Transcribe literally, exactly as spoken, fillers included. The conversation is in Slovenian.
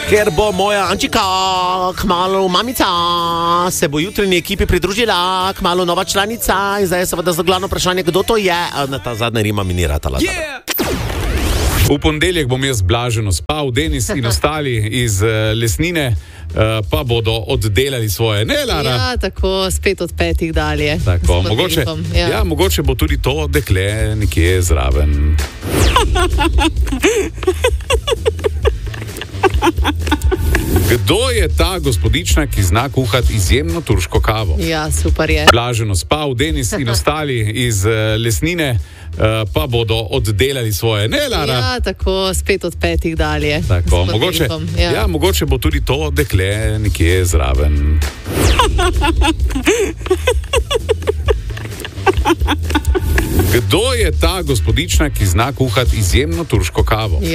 Ker bo moja Ančika kmalu mamica, se bo jutranji ekipi pridružila, kmalu nova članica in zdaj je seveda za glavno vprašanje, kdo to je. Na ta zadnja rima mi ni ratala. Yeah! V ponedeljek bom jaz blaženo spal, Denis in ostali iz uh, lesnine uh, pa bodo oddelali svoje. Ne, Lara? Ja, tako, spet od petih dalje. Tako, mogoče, ja. Ja, mogoče bo tudi to dekle nekje zraven. Kdo je ta gospodična, ki zna kuhati izjemno turško kavo? Ja, super je. Blaženo spal, Denis in ostali iz uh, lesnine uh, pa bodo oddelali svoje. Ne, Lara? Ja, tako, spet od petih dalje. Tako, mogoče, ja. Ja, mogoče bo tudi to dekle nekje zraven. Kdo je ta gospodična, ki zna kuhati izjemno turško kavo? Ja.